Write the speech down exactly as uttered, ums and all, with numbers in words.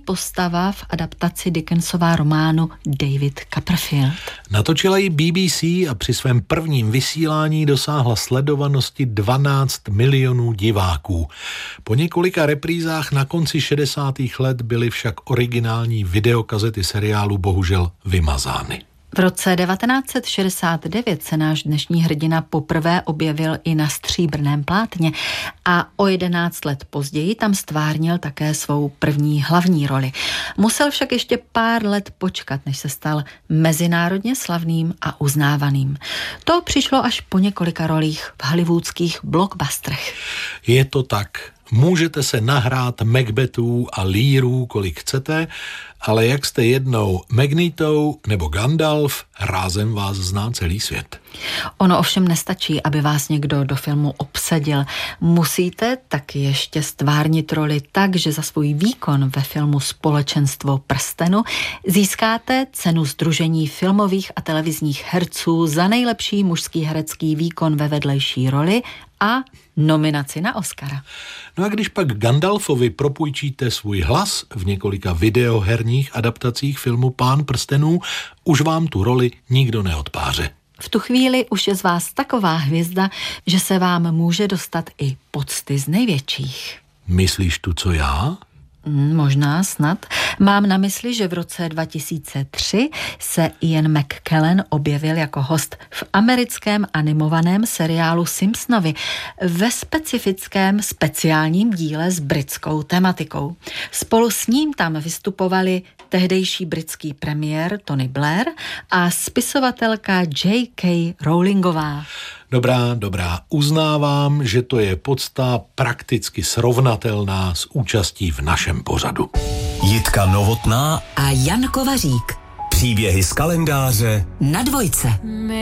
postava v adaptaci Dickensova románu David Copperfield. Natočila ji B B C a při svém prvním vysílání dosáhla sledovanosti dvanáct milionů diváků. Po několika reprízách na konci šedesátých let byly však originální videokazety seriálu bohužel vymazány. V roce devatenáct set šedesát devět se náš dnešní hrdina poprvé objevil i na stříbrném plátně a o jedenáct let později tam stvárnil také svou první hlavní roli. Musel však ještě pár let počkat, než se stal mezinárodně slavným a uznávaným. To přišlo až po několika rolích v hollywoodských blockbusterech. Je to tak. Můžete se nahrát Macbethů a Learů, kolik chcete, ale jak jste jednou Magnetou nebo Gandalf, rázem vás zná celý svět. Ono ovšem nestačí, aby vás někdo do filmu obsadil. Musíte taky ještě stvárnit roli tak, že za svůj výkon ve filmu Společenstvo prstenu získáte cenu Sdružení filmových a televizních herců za nejlepší mužský herecký výkon ve vedlejší roli a nominaci na Oscara. No a když pak Gandalfovi propůjčíte svůj hlas v několika videoherních adaptacích filmu Pán prstenů, už vám tu roli nikdo neodpáře. V tu chvíli už je z vás taková hvězda, že se vám může dostat i pocty z největších. Myslíš tu, co já? Možná, snad. Mám na mysli, že v roce dva tisíce tři se Ian McKellen objevil jako host v americkém animovaném seriálu Simpsonovi ve specifickém speciálním díle s britskou tematikou. Spolu s ním tam vystupovali tehdejší britský premiér Tony Blair a spisovatelka J K Rowlingová. Dobrá, dobrá, uznávám, že to je podsta prakticky srovnatelná s účastí v našem pořadu. Jitka Novotná a Jan Kovařík. Příběhy z kalendáře na Dvojce.